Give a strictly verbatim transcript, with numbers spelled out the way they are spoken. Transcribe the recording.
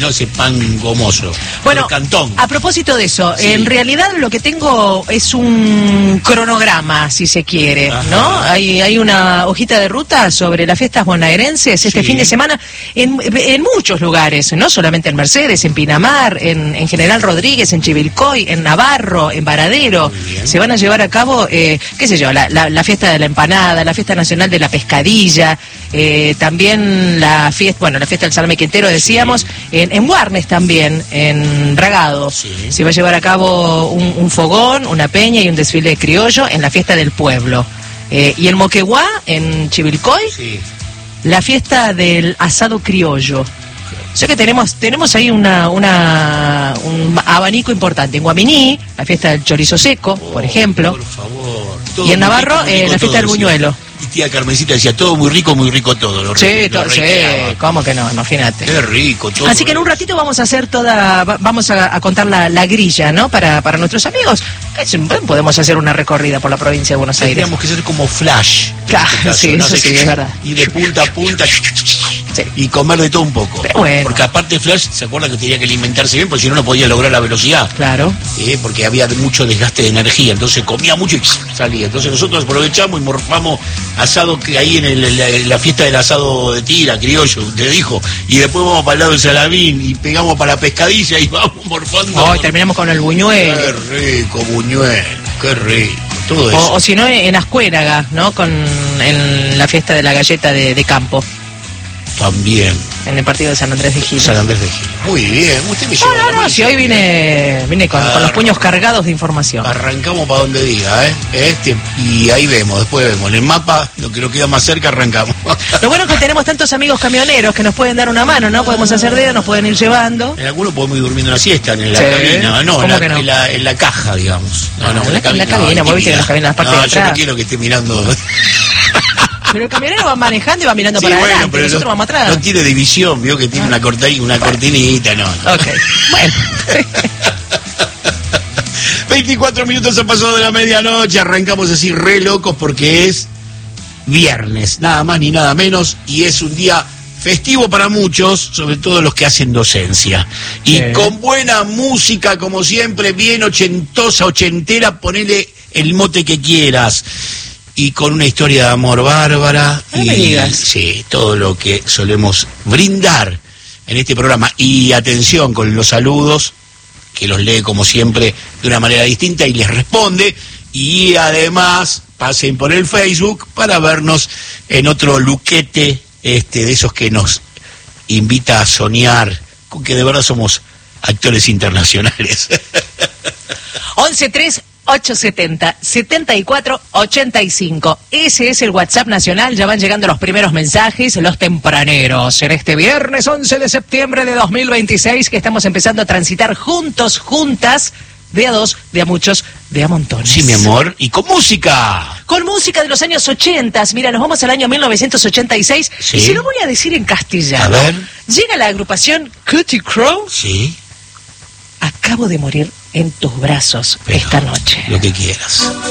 ¿no? Ese pan gomoso. Bueno, cantón. A propósito de eso, Sí. en realidad lo que tengo es un cronograma, si se quiere, Ajá. ¿no? Hay, hay una hojita de ruta sobre las fiestas bonaerenses este Sí. fin de semana en, en muchos lugares, no solamente en Mercedes, en Pinamar, en, en General Rodríguez, en Chivilcoy, en Navarro, en Varadero. Se van a llevar a cabo, eh, qué sé yo, la, la, la fiesta de la empanada, la fiesta nacional de la pescadilla, eh, también la fiesta, bueno, la fiesta del salame quintero, decíamos, sí. en, en Warnes también, en Ragado. Sí. Se va a llevar a cabo un, un fogón, una peña y un desfile de criollo en la fiesta del pueblo. Eh, y en Moquegua, en Chivilcoy, sí. la fiesta del asado criollo. O sea que tenemos tenemos ahí una, una un abanico importante. En Guaminí, la fiesta del chorizo seco, oh, por ejemplo. Por favor. Todo y en Navarro, rico, rico, eh, la fiesta del buñuelo. Mi tía Carmencita decía, todo muy rico, muy rico todo. Lo sí, re, to lo sí, ¿cómo que no? Imagínate. Qué rico todo. Así que en un ratito vamos a hacer toda, vamos a, a contar la, la grilla, ¿no? Para, para nuestros amigos. Es, podemos hacer una recorrida por la provincia de Buenos Aires. Tendríamos que ser como Flash. Claro, este caso, sí, ¿no? eso sé sí, que, es verdad. Y de punta a punta... Sí. Y comer de todo un poco. Pero bueno. Porque aparte Flash, ¿se acuerda que tenía que alimentarse bien? Porque si no, no podía lograr la velocidad. Claro. Eh, porque había mucho desgaste de energía. Entonces comía mucho y salía. Entonces nosotros aprovechamos y morfamos asado que ahí en, el, en, la, en la fiesta del asado de tira, criollo, te dijo. Y después vamos para el lado del Salamín y pegamos para la pescadilla y vamos morfando. Oh, y terminamos con el buñuelo. Qué rico, buñuelo. Qué rico. Todo eso. O, o si no, en Ascuéraga, ¿no? Con en la fiesta de la galleta de, de campo. También. En el partido de San Andrés de Giles. San Andrés de Giles. Muy bien. Usted me lleva. No, no, no. Si hoy vine, vine con, con los puños cargados de información. Arrancamos para donde diga, ¿eh? Este, y ahí vemos, después vemos. En el mapa, lo que nos queda más cerca, arrancamos. Lo bueno es que tenemos tantos amigos camioneros que nos pueden dar una mano, ¿no? Podemos hacer dedo, nos pueden ir llevando. En algunos podemos ir durmiendo una siesta, en la sí. cabina. No, ¿Cómo en la, que no? En la, en la caja, digamos. No, no, en en la cabina. En la cabina, vos viste que las cabinas, las partes no, de atrás. yo no quiero que esté mirando. Pero el camionero va manejando y va mirando sí, para bueno, adelante, pero nosotros no, vamos atrás. No tiene división, vio que tiene ah. una, corta, una cortinita, no. no. Ok, bueno. veinticuatro minutos han pasado de la medianoche, arrancamos así re locos porque es viernes, nada más ni nada menos, y es un día festivo para muchos, sobre todo los que hacen docencia. Y sí. con buena música, como siempre, bien ochentosa, ochentera, ponele el mote que quieras. Y con una historia de amor bárbara. No y, me digas. Sí, todo lo que solemos brindar en este programa. Y atención con los saludos, que los lee como siempre de una manera distinta y les responde. Y además pasen por el Facebook para vernos en otro luquete este, de esos que nos invita a soñar con que de verdad somos actores internacionales. once tres ocho setenta, setenta y cuatro ochenta y cinco. Ese es el WhatsApp nacional. Ya van llegando los primeros mensajes, los tempraneros. En este viernes once de septiembre de dos mil veintiséis, que estamos empezando a transitar juntos, juntas, de a dos, de a muchos, de a montones. Sí, mi amor. Y con música. Con música de los años ochenta. Mira, nos vamos al año mil novecientos ochenta y seis. ¿Sí? Y se lo voy a decir en castellano. A ver. Llega la agrupación Cutty Crow. Sí. Acabo de morir en tus brazos. Pero esta noche. Lo que quieras.